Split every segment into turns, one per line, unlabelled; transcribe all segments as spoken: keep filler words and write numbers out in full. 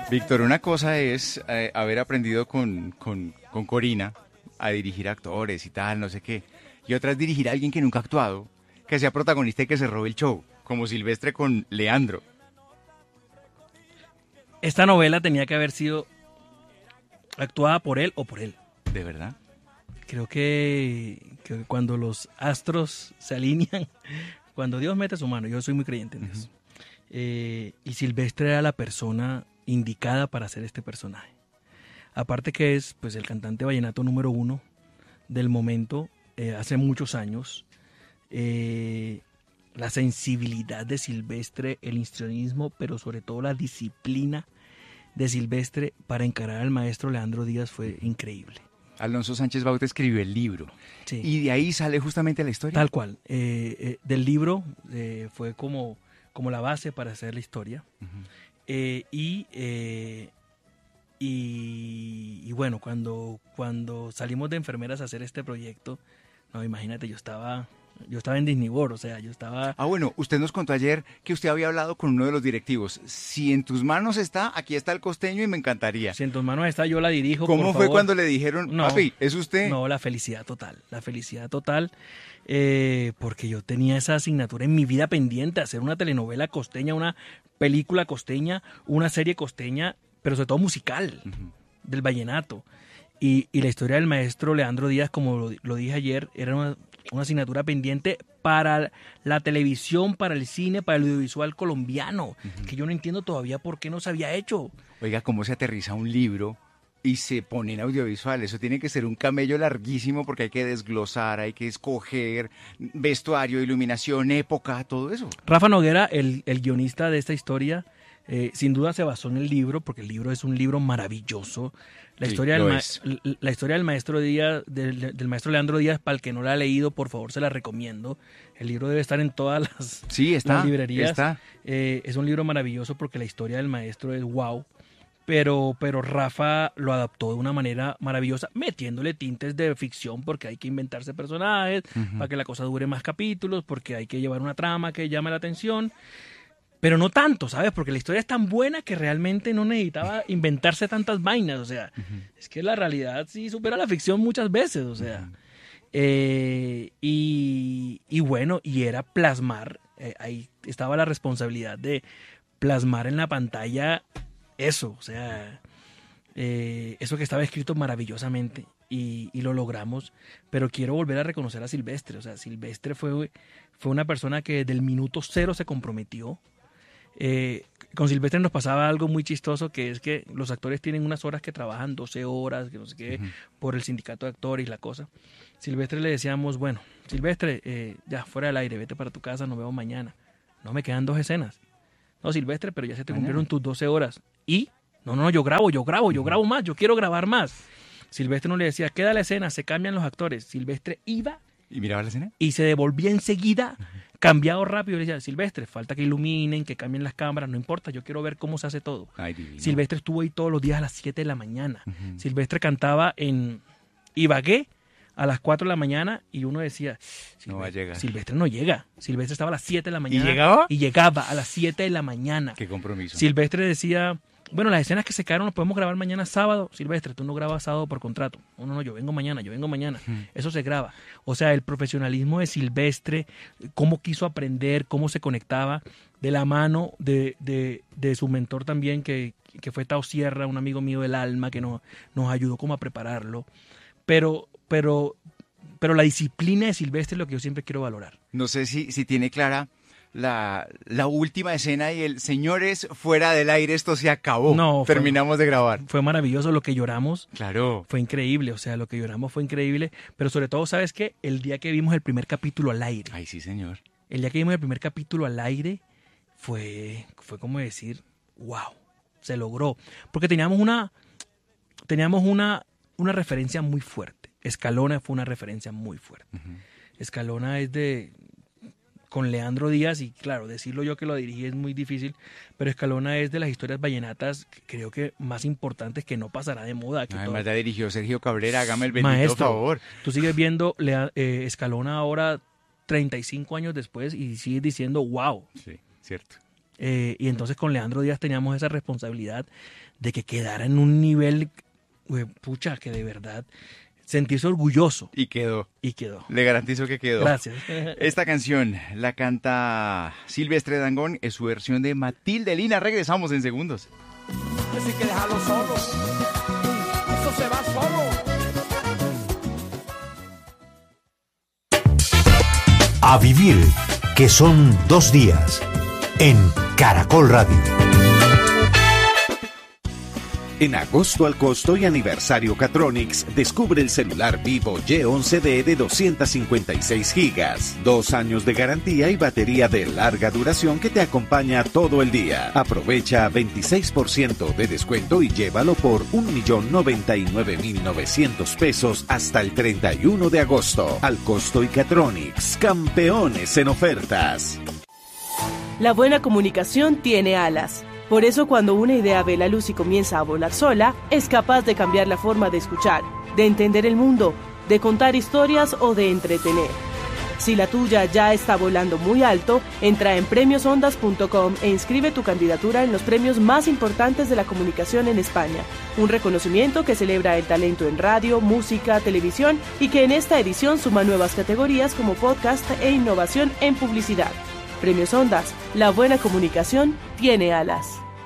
Víctor, una cosa es eh, haber aprendido con, con, con Corina a dirigir actores y tal, no sé qué. Y otra es dirigir a alguien que nunca ha actuado, que sea protagonista y que se robe el show, como Silvestre con Leandro.
Esta novela tenía que haber sido actuada por él o por él.
¿De verdad?
Creo que, que cuando los astros se alinean, cuando Dios mete su mano, yo soy muy creyente en Dios. Uh-huh. Eh, y Silvestre era la persona indicada para hacer este personaje. Aparte que es pues el cantante vallenato número uno del momento, eh, hace muchos años. Eh, la sensibilidad de Silvestre, el histrionismo, pero sobre todo la disciplina de Silvestre para encarar al maestro Leandro Díaz fue increíble.
Alonso Sánchez Baute escribió el libro.
Sí.
Y de ahí sale justamente la historia.
Tal cual. Eh, eh, del libro eh, fue como, como la base para hacer la historia. Uh-huh. eh, y, eh, y, y bueno, cuando, cuando salimos de enfermeras a hacer este proyecto, no, imagínate, yo estaba... Yo estaba en Disney World, o sea, yo estaba...
Ah, bueno, usted nos contó ayer que usted había hablado con uno de los directivos. Si en tus manos está, aquí está el costeño y me encantaría.
Si en tus manos está, yo la dirijo,
¿Cómo
por
fue
favor?
Cuando le dijeron,
no,
papi, es usted?
No, la felicidad total, la felicidad total, eh, porque yo tenía esa asignatura en mi vida pendiente, hacer una telenovela costeña, una película costeña, una serie costeña, pero sobre todo musical, uh-huh. del vallenato. Y, y la historia del maestro Leandro Díaz, como lo, lo dije ayer, era una... una asignatura pendiente para la televisión, para el cine, para el audiovisual colombiano, uh-huh. que yo no entiendo todavía por qué no se había hecho.
Oiga, ¿cómo se aterriza un libro y se pone en audiovisual? Eso tiene que ser un camello larguísimo porque hay que desglosar, hay que escoger vestuario, iluminación, época, todo eso.
Rafa Noguera, el, el guionista de esta historia, eh, sin duda se basó en el libro, porque el libro es un libro maravilloso. La, sí, historia, del ma- la historia del maestro Díaz, del, del maestro Leandro Díaz, para el que no la ha leído, por favor se la recomiendo. El libro debe estar en todas las,
sí, está,
las librerías.
Está.
Eh, es un libro maravilloso porque la historia del maestro es wow. Pero, pero Rafa lo adaptó de una manera maravillosa, metiéndole tintes de ficción, porque hay que inventarse personajes, uh-huh. para que la cosa dure más capítulos, porque hay que llevar una trama que llame la atención. Pero no tanto, ¿sabes? Porque la historia es tan buena que realmente no necesitaba inventarse tantas vainas, o sea, uh-huh. es que la realidad sí supera la ficción muchas veces, o sea. Uh-huh. Eh, y, y bueno, y era plasmar, eh, ahí estaba la responsabilidad de plasmar en la pantalla eso, o sea, eh, eso que estaba escrito maravillosamente y, y lo logramos, pero quiero volver a reconocer a Silvestre, o sea, Silvestre fue, fue una persona que desde el minuto cero se comprometió. Eh, con Silvestre nos pasaba algo muy chistoso, que es que los actores tienen unas horas que trabajan, doce horas, que no sé qué, uh-huh. por el sindicato de actores y la cosa. Silvestre le decíamos, bueno, Silvestre, eh, ya fuera del aire, vete para tu casa, nos vemos mañana. No, me quedan dos escenas. No, Silvestre, pero ya se te mañana. Cumplieron tus doce horas. ¿Y? No, no, yo grabo, yo grabo, yo uh-huh. grabo más, yo quiero grabar más. Silvestre no le decía, queda la escena, se cambian los actores. Silvestre iba...
¿Y miraba la escena?
Y se devolvía enseguida, uh-huh. cambiado rápido. Le decía, Silvestre, falta que iluminen, que cambien las cámaras, no importa, yo quiero ver cómo se hace todo.
Ay, divino.
Silvestre estuvo ahí todos los días a las siete de la mañana.
Uh-huh.
Silvestre cantaba en Ibagué a las cuatro de la mañana y uno decía,
no va a llegar.
Silvestre no llega. Silvestre estaba a las siete de la mañana.
¿Y llegaba?
Y llegaba a las siete de la mañana.
Qué compromiso.
Silvestre decía... Bueno, las escenas que se quedaron las podemos grabar mañana sábado. Silvestre, tú no grabas sábado por contrato. No, no, no, yo vengo mañana, yo vengo mañana. Hmm. Eso se graba. O sea, el profesionalismo de Silvestre, cómo quiso aprender, cómo se conectaba de la mano de, de, de su mentor también, que, que fue Tao Sierra, un amigo mío del alma, que nos, nos ayudó como a prepararlo. Pero, pero, pero la disciplina de Silvestre es lo que yo siempre quiero valorar.
No sé si, si tiene clara... La, la última escena y el señores, fuera del aire, esto se acabó.
No, fue,
terminamos de grabar.
Fue maravilloso lo que lloramos.
Claro.
Fue increíble, o sea, lo que lloramos fue increíble. Pero sobre todo, ¿sabes qué? El día que vimos el primer capítulo al aire.
Ay, sí, señor.
El día que vimos el primer capítulo al aire fue, fue como decir, wow, se logró. Porque teníamos una, teníamos una, una referencia muy fuerte. Escalona fue una referencia muy fuerte. Uh-huh. Escalona es de... con Leandro Díaz, y claro, decirlo yo que lo dirigí es muy difícil, pero Escalona es de las historias vallenatas, creo que más importantes, que no pasará de moda. Que
Además
todo...
ya dirigió Sergio Cabrera, hágame el bendito
Maestro,
favor.
Tú sigues viendo Lea, eh, Escalona ahora treinta y cinco años después y sigues diciendo wow.
Sí, cierto.
Eh, y entonces con Leandro Díaz teníamos esa responsabilidad de que quedara en un nivel, eh, pucha, que de verdad sentirse orgulloso.
Y quedó.
Y quedó.
Le garantizo que quedó.
Gracias.
Esta canción la canta Silvestre Dangond, es su versión de Matilde Lina. Regresamos en segundos.
Así que déjalo solo. Eso se va solo.
A vivir, que son dos días, en Caracol Radio.
En agosto al costo y aniversario Catronics, descubre el celular Vivo Y once D de doscientos cincuenta y seis gigas, dos años de garantía y batería de larga duración que te acompaña todo el día. Aprovecha veintiséis por ciento de descuento y llévalo por un millón noventa y nueve mil novecientos pesos hasta el treinta y uno de agosto. Al costo y Catronics, campeones en ofertas.
La buena comunicación tiene alas. Por eso cuando una idea ve la luz y comienza a volar sola, es capaz de cambiar la forma de escuchar, de entender el mundo, de contar historias o de entretener. Si la tuya ya está volando muy alto, entra en premios ondas punto com e inscribe tu candidatura en los premios más importantes de la comunicación en España. Un reconocimiento que celebra el talento en radio, música, televisión y que en esta edición suma nuevas categorías como podcast e innovación en publicidad. Premios Ondas, la buena comunicación tiene alas.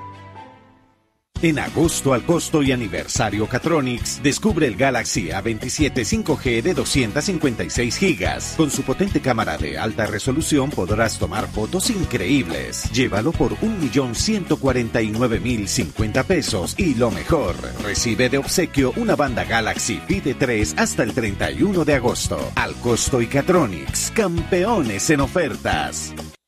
En agosto al costo y aniversario Catronics, descubre el Galaxy A veintisiete cinco G de doscientos cincuenta y seis gigas. Con su potente cámara de alta resolución podrás tomar fotos increíbles. Llévalo por un millón ciento cuarenta y nueve mil cincuenta pesos y lo mejor, recibe de obsequio una banda Galaxy Pide tres hasta el treinta y uno de agosto. Al costo y Catronics, campeones en ofertas.